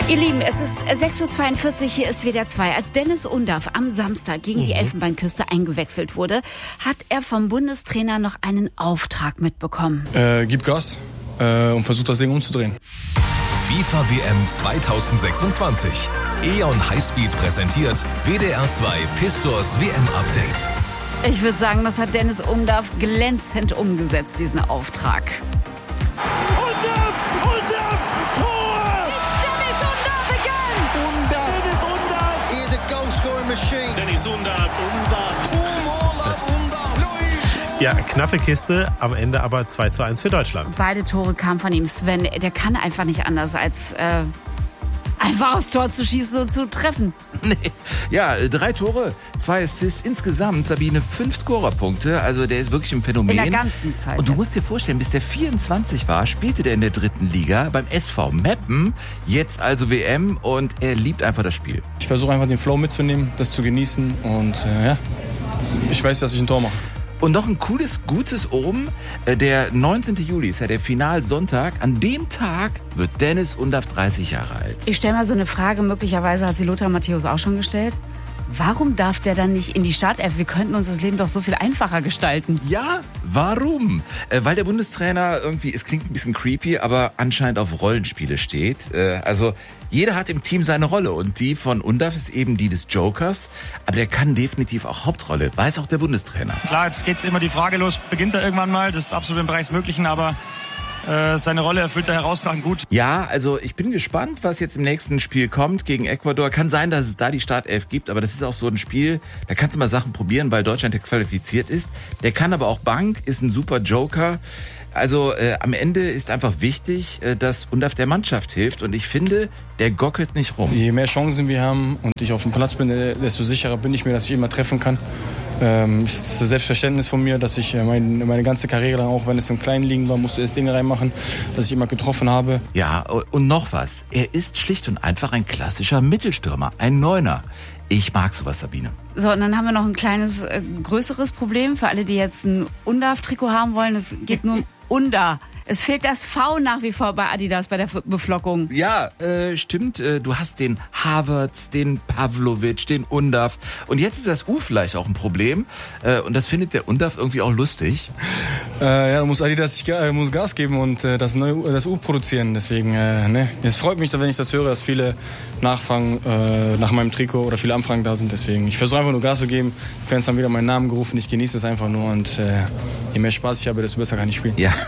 Ihr Lieben, es ist 6.42 Uhr, hier ist WDR 2. Als Dennis Undaff am Samstag gegen die Elfenbeinküste eingewechselt wurde, hat er vom Bundestrainer noch einen Auftrag mitbekommen. Gib Gas und versuch das Ding umzudrehen. FIFA WM 2026. E.ON Highspeed präsentiert WDR 2 Pistors WM Update. Ich würde sagen, das hat Dennis Undaff glänzend umgesetzt, diesen Auftrag. Undaff, Tor! It's Dennis Undaff again! Dennis Undaff! He is a goal-scoring machine. Dennis Undaff! Ja, knappe Kiste, am Ende aber 2:1 für Deutschland. Beide Tore kamen von ihm. Sven, der kann einfach nicht anders als einfach aufs Tor zu schießen und zu treffen. Nee. Ja, 3 Tore, 2 Assists, insgesamt, Sabine, 5 Scorerpunkte. Also der ist wirklich ein Phänomen. In der ganzen Zeit. Und du musst dir vorstellen, bis der 24 war, spielte der in der 3. Liga beim SV Meppen. Jetzt also WM und er liebt einfach das Spiel. Ich versuche einfach den Flow mitzunehmen, das zu genießen und ich weiß, dass ich ein Tor mache. Und noch ein cooles, gutes oben. Der 19. Juli ist ja der Finalsonntag. An dem Tag wird Dennis Undaff 30 Jahre alt. Ich stelle mal so eine Frage, möglicherweise hat sie Lothar Matthäus auch schon gestellt. Warum darf der dann nicht in die Startelf? Wir könnten uns das Leben doch so viel einfacher gestalten. Ja, warum? Weil der Bundestrainer irgendwie, es klingt ein bisschen creepy, aber anscheinend auf Rollenspiele steht. Also jeder hat im Team seine Rolle und die von Undaff ist eben die des Jokers. Aber der kann definitiv auch Hauptrolle, weiß auch der Bundestrainer. Klar, jetzt geht immer die Frage los, beginnt er irgendwann mal, das ist absolut im Bereich des Möglichen, aber seine Rolle erfüllt er herausragend gut. Ja, also ich bin gespannt, was jetzt im nächsten Spiel kommt gegen Ecuador. Kann sein, dass es da die Startelf gibt, aber das ist auch so ein Spiel, da kannst du mal Sachen probieren, weil Deutschland ja qualifiziert ist. Der kann aber auch Bank, ist ein super Joker. Also am Ende ist einfach wichtig, dass Undaff der Mannschaft hilft und ich finde, der gockelt nicht rum. Je mehr Chancen wir haben und ich auf dem Platz bin, desto sicherer bin ich mir, dass ich immer treffen kann. Es ist das Selbstverständnis von mir, dass ich meine ganze Karriere lang, auch wenn es im Kleinen liegen war, musste das Ding reinmachen, dass ich immer getroffen habe. Ja, und noch was. Er ist schlicht und einfach ein klassischer Mittelstürmer, ein Neuner. Ich mag sowas, Sabine. So, und dann haben wir noch ein kleines, größeres Problem für alle, die jetzt ein Undaff-Trikot haben wollen. Es geht nur um Unda. Es fehlt das V nach wie vor bei Adidas bei der Beflockung. Ja, stimmt. Du hast den Havertz, den Pavlovic, den Undaff. Und jetzt ist das U vielleicht auch ein Problem. Und das findet der Undaff irgendwie auch lustig. Da muss Adidas muss Gas geben und das U produzieren. Deswegen, es freut mich, wenn ich das höre, dass viele nachfragen nach meinem Trikot oder viele Anfragen da sind. Deswegen, ich versuche einfach nur Gas zu geben. Fans haben wieder meinen Namen gerufen. Ich genieße es einfach nur. Und je mehr Spaß ich habe, desto besser kann ich spielen. Ja.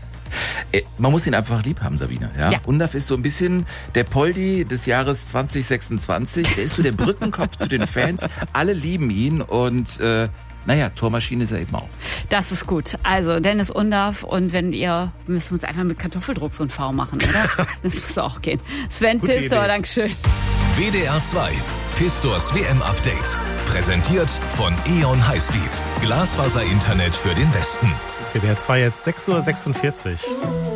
Man muss ihn einfach lieb haben, Sabine. Ja? Undaff ist so ein bisschen der Poldi des Jahres 2026. Er ist so der Brückenkopf zu den Fans. Alle lieben ihn und Tormaschine ist er eben auch. Das ist gut. Also Dennis Undaff und müssen wir uns einfach mit Kartoffeldruck so ein V machen, oder? Das muss auch gehen. Sven Pistor, Dankeschön. WDR 2 Pistors WM Update. Präsentiert von E.ON Highspeed. Glasfaser-Internet für den Westen. WDR 2 jetzt 6:46 Uhr.